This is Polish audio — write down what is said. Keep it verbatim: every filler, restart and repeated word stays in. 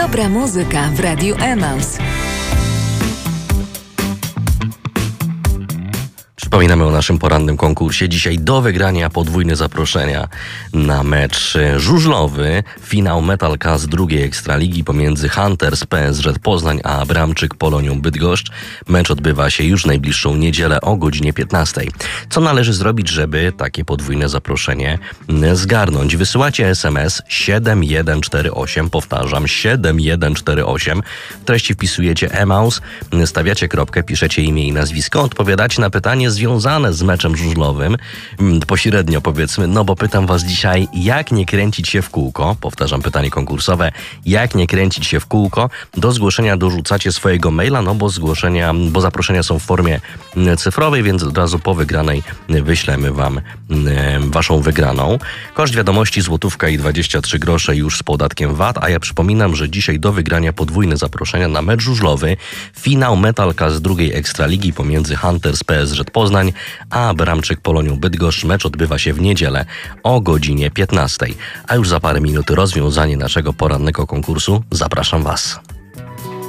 Dobra muzyka w Radiu Emaus. Przypominamy o naszym porannym konkursie. Dzisiaj do wygrania podwójne zaproszenia na mecz żużlowy. Finał Metal Cast drugiej Ekstraligi pomiędzy Hunters P S Z Poznań a Bramczyk Polonią Bydgoszcz. Mecz odbywa się już najbliższą niedzielę o godzinie piętnastej. Co należy zrobić, żeby takie podwójne zaproszenie zgarnąć? Wysyłacie S M S siedem jeden cztery osiem, powtarzam siedem jeden cztery osiem. W treści wpisujecie Emaus, stawiacie kropkę, piszecie imię i nazwisko, odpowiadacie na pytanie związane z meczem żużlowym, pośrednio powiedzmy, no bo pytam was dzisiaj, jak nie kręcić się w kółko, powtarzam pytanie konkursowe, jak nie kręcić się w kółko, do zgłoszenia dorzucacie swojego maila, no bo zgłoszenia, bo zaproszenia są w formie cyfrowej, więc od razu po wygranej wyślemy wam e, waszą wygraną. Koszt wiadomości złotówka i dwadzieścia trzy grosze już z podatkiem V A T, a ja przypominam, że dzisiaj do wygrania podwójne zaproszenia na mecz żużlowy, finał Metal Cast z drugiej Ekstraligi pomiędzy Hunters P S Z Poznań a Bramczyk Polonią Bydgoszcz. Mecz odbywa się w niedzielę o godzinie piętnastej. A już za parę minut rozwiązanie naszego porannego konkursu. Zapraszam was.